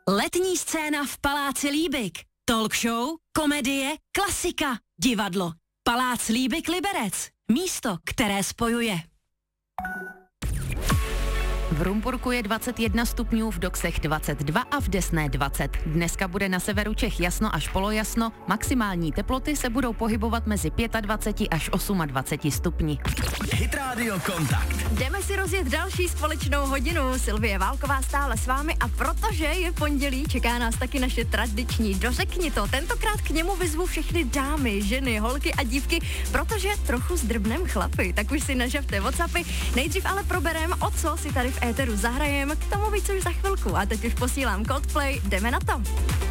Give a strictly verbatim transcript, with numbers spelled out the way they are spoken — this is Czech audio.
Letní scéna v Paláci Líbik. Talk show, komedie, klasika, divadlo. Palác Líbik Liberec. Místo, které spojuje. V Rumburku je dvacet jedna stupňů, v Doksech dvacet dva a v Desné dvacet. Dneska bude na severu Čech jasno až polojasno, maximální teploty se budou pohybovat mezi dvacet pět až dvacet osm stupni. Hit Radio Kontakt. Jdeme si rozjet další společnou hodinu. Sylvie Válková stále s vámi a protože je pondělí, čeká nás taky naše tradiční Dořekni to. Tentokrát k němu vyzvu všechny dámy, ženy, holky a dívky, protože trochu zdrbnem chlapy. Tak už si nažavte WhatsAppy. Nejdřív ale proberem, o co si tady v éteru zahrajem, k tomu víc už za chvilku. A teď už posílám Coldplay, jdeme na to.